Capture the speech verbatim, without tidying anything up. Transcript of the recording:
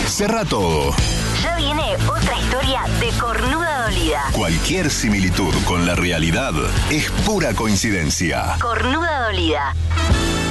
Cerrá todo. Ya viene otra historia de Cornuda Dolida. Cualquier similitud con la realidad es pura coincidencia. Cornuda Dolida.